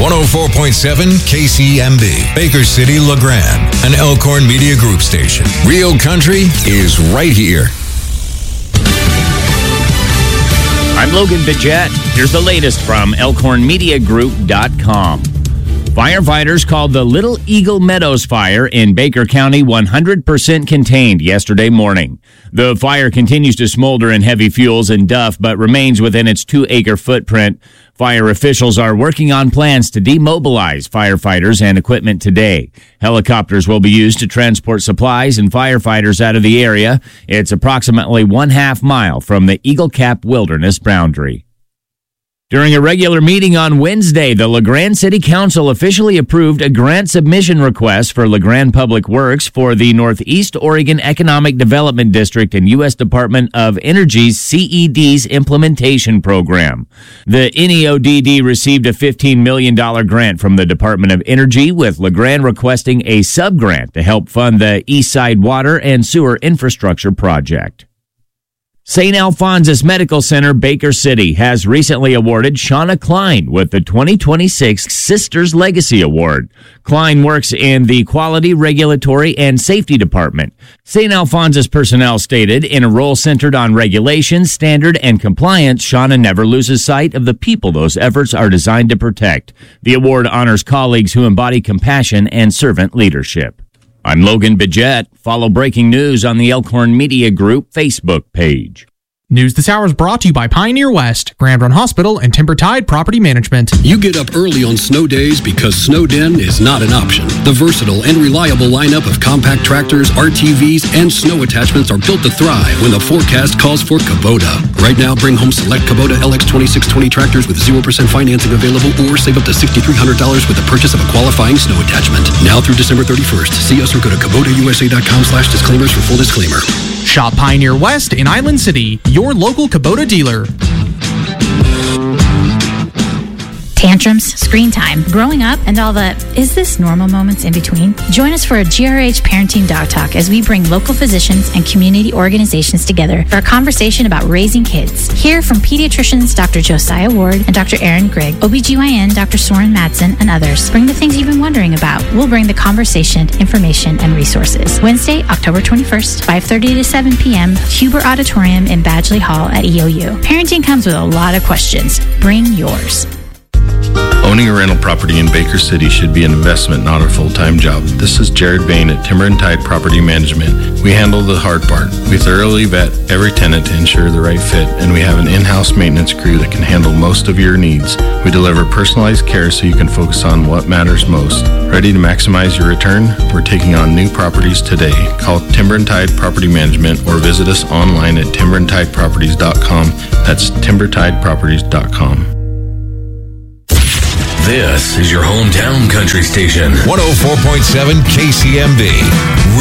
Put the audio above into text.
104.7 KCMB, Baker City, LeGrand, an Elkhorn Media Group station. Real country is right here. I'm Logan Bidget. Here's the latest from ElkhornMediaGroup.com. Firefighters called the Little Eagle Meadows fire in Baker County 100% contained yesterday morning. The fire continues to smolder in heavy fuels and duff, but remains within its 2-acre footprint. Fire officials are working on plans to demobilize firefighters and equipment today. Helicopters will be used to transport supplies and firefighters out of the area. It's approximately 1/2 mile from the Eagle Cap Wilderness boundary. During a regular meeting on Wednesday, the LeGrand City Council officially approved a grant submission request for LeGrand Public Works for the Northeast Oregon Economic Development District and U.S. Department of Energy's CED's implementation program. The NEODD received a $15 million grant from the Department of Energy, with LeGrand requesting a sub-grant to help fund the Eastside Water and Sewer Infrastructure Project. St. Alphonsus Medical Center, Baker City, has recently awarded Shauna Klein with the 2026 Sisters Legacy Award. Klein works in the Quality, Regulatory, and Safety Department. St. Alphonsus personnel stated, in a role centered on regulation, standard, and compliance, Shauna never loses sight of the people those efforts are designed to protect. The award honors colleagues who embody compassion and servant leadership. I'm Logan Bidget. Follow breaking news on the Elkhorn Media Group Facebook page. News this hour is brought to you by Pioneer West, Grand Run Hospital, and Timber Tide Property Management. You get up early on snow days because Snowden is not an option. The versatile and reliable lineup of compact tractors, RTVs, and snow attachments are built to thrive when the forecast calls for Kubota. Right now, bring home select Kubota LX2620 tractors with 0% financing available, or save up to $6,300 with the purchase of a qualifying snow attachment. Now through December 31st. See us or go to KubotaUSA.com/disclaimers for full disclaimer. Shop Pioneer West in Island City, your local Kubota dealer. Tantrums, screen time, growing up, and all the is this normal moments in between? Join us for a GRH Parenting Dog Talk as we bring local physicians and community organizations together for a conversation about raising kids. Hear from pediatricians Dr. Josiah Ward and Dr. Aaron Grigg, OBGYN Dr. Soren Madsen, and others. Bring the things you've been wondering about. We'll bring the conversation, information, and resources. Wednesday, October 21st, 5:30 to 7 p.m., Huber Auditorium in Badgley Hall at EOU. Parenting comes with a lot of questions. Bring yours. Owning a rental property in Baker City should be an investment, not a full-time job. This is Jared Bain at Timber and Tide Property Management. We handle the hard part. We thoroughly vet every tenant to ensure the right fit, and we have an in-house maintenance crew that can handle most of your needs. We deliver personalized care so you can focus on what matters most. Ready to maximize your return? We're taking on new properties today. Call Timber and Tide Property Management or visit us online at timberandtideproperties.com. That's timbertideproperties.com. This is your hometown country station, 104.7 KCMB.